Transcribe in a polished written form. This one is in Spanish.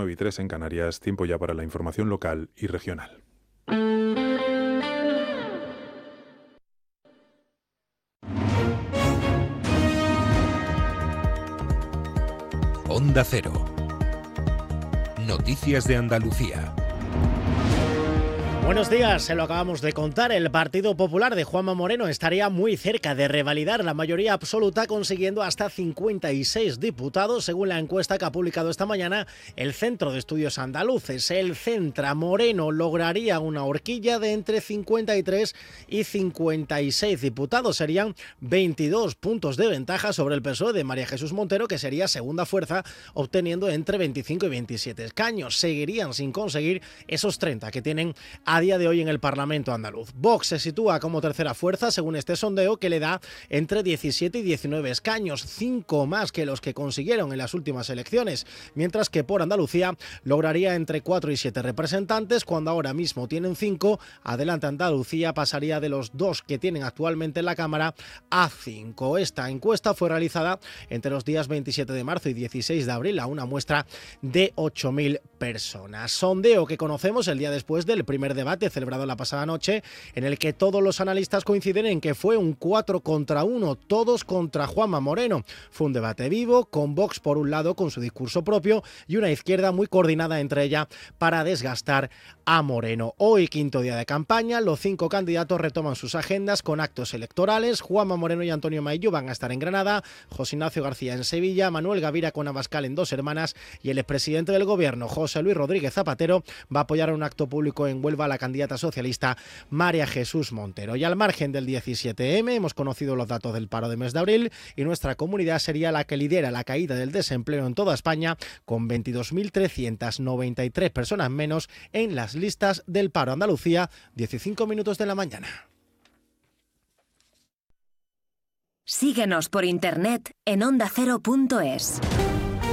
9:03 en Canarias. Tiempo ya para la información local y regional. Onda Cero. Noticias de Andalucía. Buenos días, se lo acabamos de contar. El Partido Popular de Juanma Moreno estaría muy cerca de revalidar la mayoría absoluta, consiguiendo hasta 56 diputados, según la encuesta que ha publicado esta mañana el Centro de Estudios Andaluces. El Centra Moreno lograría una horquilla de entre 53 y 56 diputados. Serían 22 puntos de ventaja sobre el PSOE de María Jesús Montero, que sería segunda fuerza, obteniendo entre 25 y 27 escaños. Seguirían sin conseguir esos 30 que tienen a día de hoy en el Parlamento andaluz. Vox se sitúa como tercera fuerza según este sondeo, que le da entre 17 y 19 escaños, 5 más que los que consiguieron en las últimas elecciones, mientras que por Andalucía lograría entre 4 y 7 representantes, cuando ahora mismo tienen 5. Adelante Andalucía pasaría de los 2 que tienen actualmente en la Cámara a 5. Esta encuesta fue realizada entre los días 27 de marzo y 16 de abril a una muestra de 8.000 personas. Sondeo que conocemos el día después del primer debate celebrado la pasada noche, en el que todos los analistas coinciden en que fue un 4 contra 1, todos contra Juanma Moreno. Fue un debate vivo, con Vox por un lado con su discurso propio y una izquierda muy coordinada entre ella para desgastar a Moreno. Hoy, quinto día de campaña, los 5 candidatos retoman sus agendas con actos electorales. Juanma Moreno y Antonio Maillo van a estar en Granada, José Ignacio García en Sevilla, Manuel Gavira con Abascal en Dos Hermanas, y el expresidente del gobierno, José Luis Rodríguez Zapatero, va a apoyar en un acto público en Huelva a la candidata socialista María Jesús Montero. Y al margen del 17M hemos conocido los datos del paro de mes de abril y nuestra comunidad sería la que lidera la caída del desempleo en toda España, con 22.393 personas menos en las listas del paro. Andalucía, 15 de la mañana. Síguenos por internet en ondacero.es.